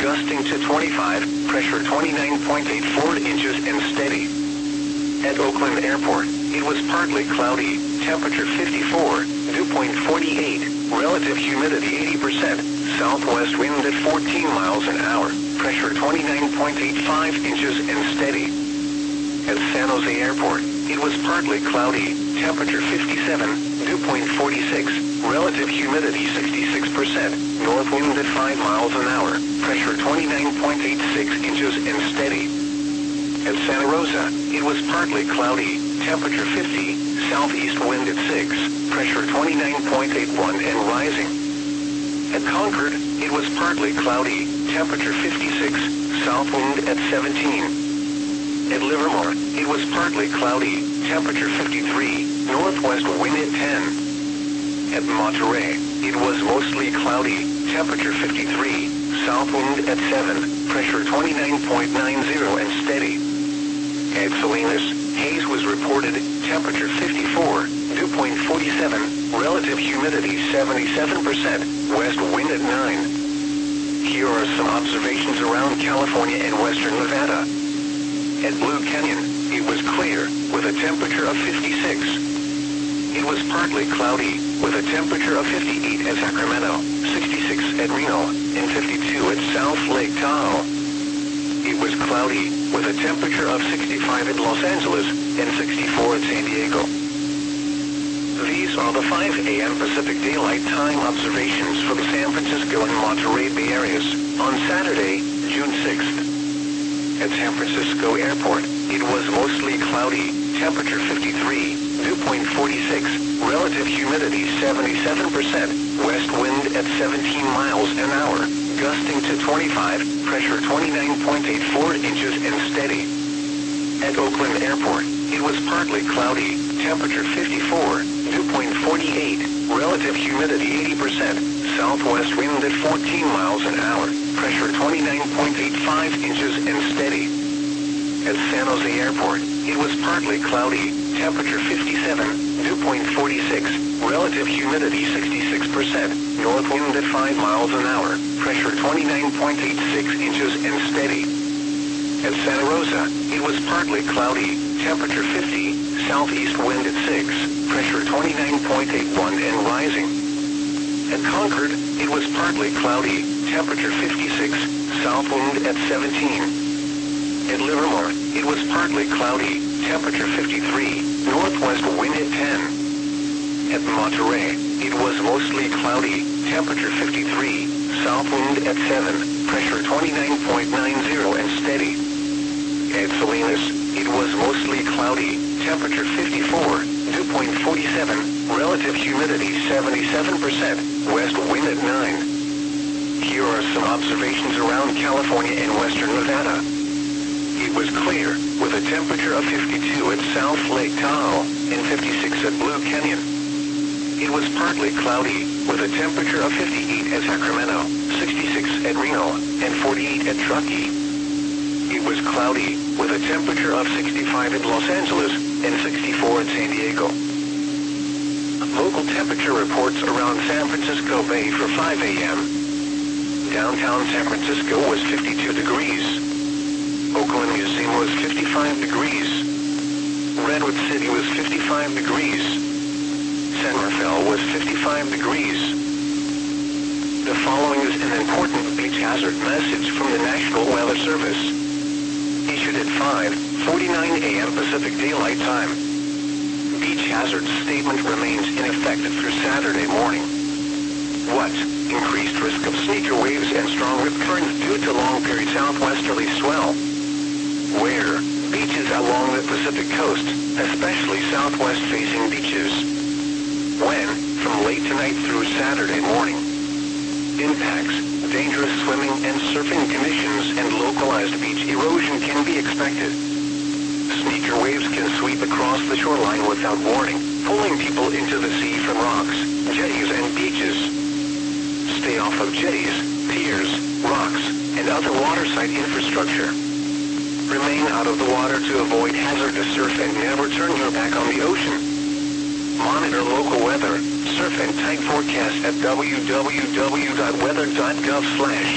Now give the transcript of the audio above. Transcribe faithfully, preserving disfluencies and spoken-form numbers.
gusting to twenty-five, pressure twenty-nine point eight four inches and steady. At Oakland Airport, it was partly cloudy, temperature fifty-four, dew point forty-eight, relative humidity eighty percent, southwest wind at fourteen miles an hour, pressure twenty-nine point eight five inches and steady. At San Jose Airport, it was partly cloudy, temperature fifty-seven, dew point forty-six, relative humidity sixty-six percent, north wind at five miles an hour, pressure twenty-nine point eight six inches and steady. At Santa Rosa, it was partly cloudy, temperature fifty, southeast wind at six, pressure twenty-nine point eight one and rising. At Concord, it was partly cloudy, temperature fifty-six, south wind at seventeen. At Livermore, it was partly cloudy, temperature fifty-three, northwest wind at ten. At Monterey, it was mostly cloudy, temperature fifty-three, south wind at seven, pressure twenty-nine point nine zero and steady. At Salinas, haze was reported, temperature fifty-four, dew point forty-seven, relative humidity seventy-seven percent, west wind at nine. Here are some observations around California and western Nevada. At Blue Canyon, it was clear, with a temperature of fifty-six. It was partly cloudy, with a temperature of fifty-eight at Sacramento, sixty-six at Reno, and fifty-two at South Lake Tahoe. It was cloudy, with a temperature of sixty-five at Los Angeles, and sixty-four at San Diego. These are the five A M Pacific Daylight Time observations for the San Francisco and Monterey Bay areas, on Saturday, June sixth. At San Francisco Airport, it was mostly cloudy, temperature fifty-three, dew point forty-six, relative humidity seventy-seven percent, west wind at seventeen miles an hour, gusting to twenty-five, pressure twenty-nine point eight four inches and steady. At Oakland Airport, it was partly cloudy, temperature fifty-four, dew point forty-eight, relative humidity eighty percent, southwest wind at fourteen miles an hour, pressure twenty-nine point eight five inches and steady. At San Jose Airport, it was partly cloudy, temperature fifty-seven, dew point forty-six, relative humidity sixty-six percent, north wind at five miles an hour, pressure twenty-nine point eight six inches and steady. At Santa Rosa, it was partly cloudy, temperature fifty, southeast wind at six, pressure twenty-nine point eight one and rising. At Concord, it was partly cloudy, temperature fifty-six, south wind at seventeen. At Livermore, it was partly cloudy, temperature fifty-three, northwest wind at ten. At Monterey, it was mostly cloudy, temperature fifty-three, south wind at seven, pressure twenty-nine point nine zero and steady. At Salinas, it was mostly cloudy, temperature fifty-four, dew point forty-seven, relative humidity seventy-seven percent, west wind at nine. Here are some observations around California and western Nevada. It was clear, with a temperature of fifty-two at South Lake Tahoe, and fifty-six at Blue Canyon. It was partly cloudy, with a temperature of fifty-eight at Sacramento, sixty-six at Reno, and forty-eight at Truckee. It was cloudy, with a temperature of sixty-five at Los Angeles, and sixty-four at San Diego. Local temperature reports around San Francisco Bay for five A M Downtown San Francisco was fifty-two degrees. Oakland Museum was fifty-five degrees. Redwood City was fifty-five degrees. San Rafael was fifty-five degrees. The following is an important beach hazard message from the National Weather Service. Issued at five forty-nine A M Pacific Daylight Time. Beach hazard statement remains in effect through Saturday morning. What? Increased risk of sneaker waves and strong rip currents due to long-period southwesterly swell. Where? Beaches along the Pacific coast, especially southwest-facing beaches. When? From late tonight through Saturday morning. Impacts: dangerous swimming and surfing conditions and localized beach erosion can be expected. Sneaker waves can sweep across the shoreline without warning, pulling people into the sea from rocks, jetties and beaches. Stay off of jetties, piers, rocks, and other waterside infrastructure. Remain out of the water to avoid hazardous surf and never turn your back on the ocean. Monitor local weather, surf and tide forecast at w w w dot weather dot gov slash